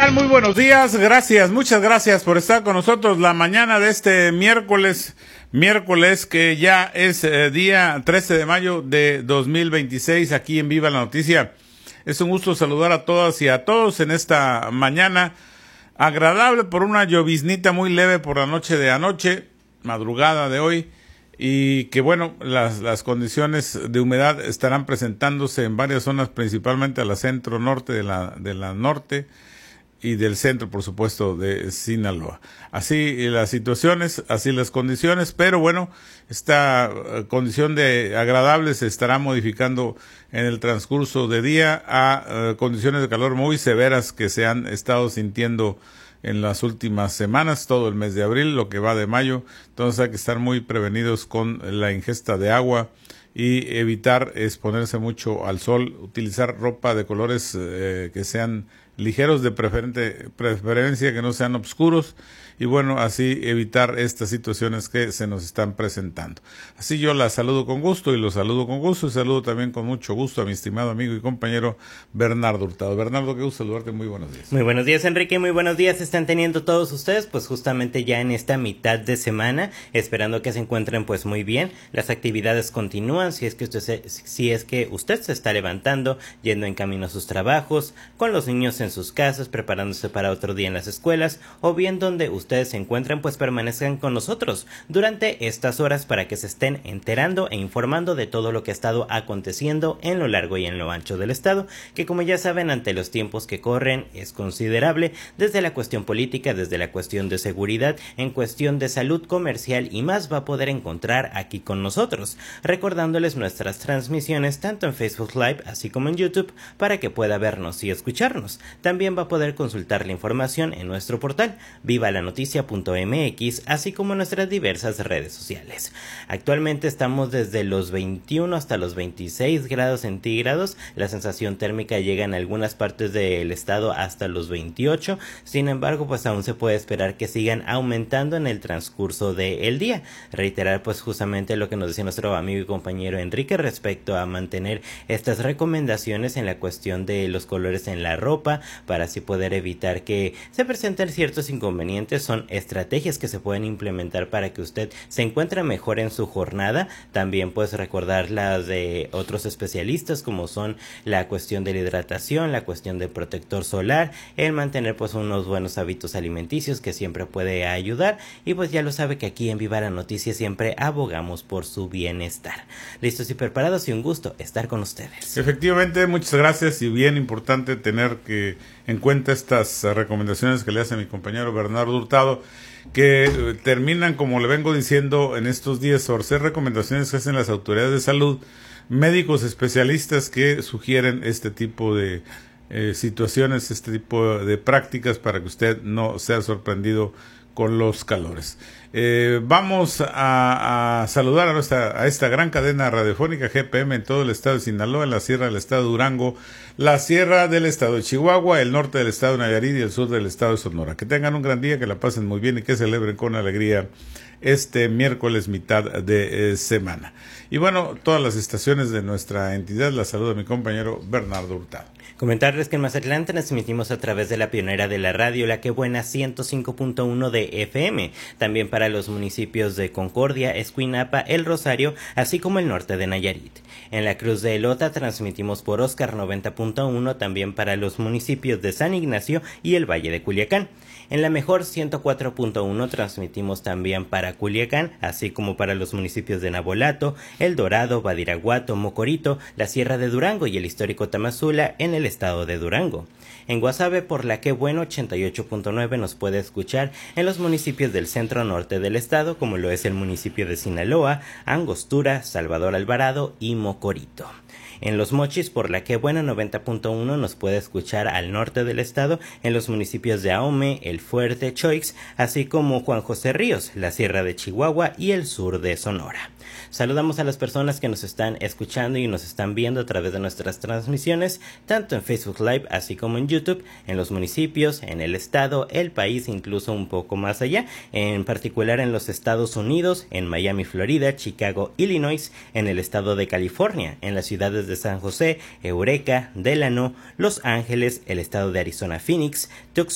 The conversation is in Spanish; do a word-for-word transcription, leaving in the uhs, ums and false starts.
tal? Muy buenos días, gracias, muchas gracias por estar con nosotros la mañana de este miércoles, miércoles que ya es eh, día trece de mayo de dos mil veintiséis, aquí en Viva la Noticia. Es un gusto saludar a todas y a todos en esta mañana agradable por una lloviznita muy leve por la noche de anoche, madrugada de hoy, y que bueno, las, las condiciones de humedad estarán presentándose en varias zonas, principalmente a la centro norte de la, de la norte, y del centro, por supuesto, de Sinaloa. Así las situaciones, así las condiciones, pero bueno, esta condición de agradable se estará modificando en el transcurso de día a uh, condiciones de calor muy severas que se han estado sintiendo en las últimas semanas, todo el mes de abril, lo que va de mayo. Entonces hay que estar muy prevenidos con la ingesta de agua y evitar exponerse mucho al sol, utilizar ropa de colores eh, que sean ligeros, de preferente, preferencia que no sean oscuros, y bueno, así evitar estas situaciones que se nos están presentando. Así yo la saludo con gusto y los saludo con gusto y saludo también con mucho gusto a mi estimado amigo y compañero Bernardo Hurtado. Bernardo, qué gusto saludarte, muy buenos días. Muy buenos días, Enrique, muy buenos días están teniendo todos ustedes, pues justamente ya en esta mitad de semana, esperando que se encuentren pues muy bien. Las actividades continúan, si es que usted se, si es que usted se está levantando, yendo en camino a sus trabajos, con los niños en sus casas, preparándose para otro día en las escuelas, o bien donde ustedes se encuentren, pues permanezcan con nosotros durante estas horas para que se estén enterando e informando de todo lo que ha estado aconteciendo en lo largo y en lo ancho del estado, que como ya saben, ante los tiempos que corren es considerable, desde la cuestión política, desde la cuestión de seguridad, en cuestión de salud comercial y más va a poder encontrar aquí con nosotros, recordándoles nuestras transmisiones tanto en Facebook Live así como en YouTube para que pueda vernos y escucharnos. También va a poder consultar la información en nuestro portal viva la noticia punto m x, así como en nuestras diversas redes sociales. Actualmente estamos desde los veintiuno hasta los veintiséis grados centígrados, la sensación térmica llega en algunas partes del estado hasta los veintiocho, sin embargo pues aún se puede esperar que sigan aumentando en el transcurso del día. Reiterar pues justamente lo que nos decía nuestro amigo y compañero Enrique respecto a mantener estas recomendaciones en la cuestión de los colores en la ropa, para así poder evitar que se presenten ciertos inconvenientes. Son estrategias que se pueden implementar para que usted se encuentre mejor en su jornada. También puedes recordar las de otros especialistas, como son la cuestión de la hidratación, la cuestión del protector solar, el mantener pues unos buenos hábitos alimenticios que siempre puede ayudar, y pues ya lo sabe que aquí en Viva la Noticia siempre abogamos por su bienestar. Listos y preparados y un gusto estar con ustedes. Efectivamente, muchas gracias, y bien importante tener que en cuenta estas recomendaciones que le hace mi compañero Bernardo Hurtado, que terminan, como le vengo diciendo en estos días, por ser recomendaciones que hacen las autoridades de salud, médicos especialistas que sugieren este tipo de eh, situaciones, este tipo de prácticas para que usted no sea sorprendido con los calores. Eh, vamos a, a saludar a, nuestra, a esta gran cadena radiofónica G P M en todo el estado de Sinaloa, en la sierra del estado de Durango, la sierra del estado de Chihuahua, el norte del estado de Nayarit y el sur del estado de Sonora. Que tengan un gran día, que la pasen muy bien y que celebren con alegría este miércoles mitad de eh, semana. Y bueno, todas las estaciones de nuestra entidad, la saluda mi compañero Bernardo Hurtado. Comentarles que en Mazatlán transmitimos a través de la pionera de la radio, La Que Buena ciento cinco punto uno de F M, también para los municipios de Concordia, Escuinapa, El Rosario, así como el norte de Nayarit. En la Cruz de Elota transmitimos por Oscar noventa punto uno, también para los municipios de San Ignacio y el Valle de Culiacán. En la Mejor ciento cuatro punto uno transmitimos también para Culiacán, así como para los municipios de Nabolato, El Dorado, Badiraguato, Mocorito, la Sierra de Durango y el histórico Tamazula en el estado de Durango. En Guasave, por La Que Bueno ochenta y ocho punto nueve nos puede escuchar en los municipios del centro norte del estado, como lo es el municipio de Sinaloa, Angostura, Salvador Alvarado y Mocorito. En Los Mochis, por La Que Buena noventa punto uno nos puede escuchar al norte del estado, en los municipios de Ahome, El Fuerte, Choix, así como Juan José Ríos, la Sierra de Chihuahua y el sur de Sonora. Saludamos a las personas que nos están escuchando y nos están viendo a través de nuestras transmisiones, tanto en Facebook Live así como en YouTube, en los municipios, en el estado, el país, incluso un poco más allá, en particular en los Estados Unidos, en Miami, Florida, Chicago, Illinois, en el estado de California, en las ciudades de San José, Eureka, Delano, Los Ángeles, el estado de Arizona, Phoenix, Tucson,